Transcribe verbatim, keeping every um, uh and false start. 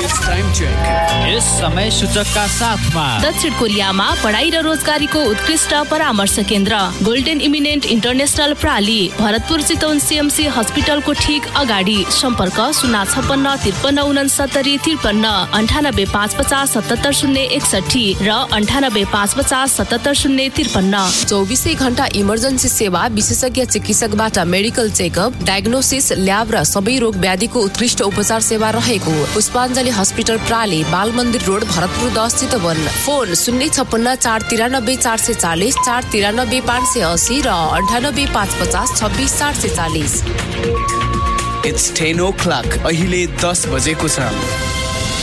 It's time check. यस समय सूचकका साथमा दक्षिण कोरियामा पढाइ र रोजगारीको उत्कृष्ट परामर्श केन्द्र golden eminent international प्राली Bharatpur Chitwan CMC हस्पिटलको ठिक अगाडि। सम्पर्क शून्य छप्पन्न त्रिपन्न उनसत्तरी त्रिपन्न अन्ठानब्बे पाँच पचास सतहत्तर शून्य एकसठी र अन्ठानब्बे पाँच पचास सतहत्तर शून्य त्रिपन्न। चौबिसै घण्टा इमर्जेन्सी सेवा, विशेषज्ञ चिकित्सकबाट मेडिकल चेकअप, डायग्नोसिस, ल्याब र सबै रोग व्याधिको उत्कृष्ट उपचार सेवा रहेको पुष्पाञ्जली हस्पिटल प्राली, बाल मन्दिर रोड, भरतपुर दस चितवन। फोन शून्य छप्पन्न चार तिरानब्बे चार सय चालिस, चार तिरानब्बे पाँच सय असी र अन्ठानब्बे पाँच पचास छब्बिस चार सय चालिस। It's ten o'clock. अहिले दस बजेको छ।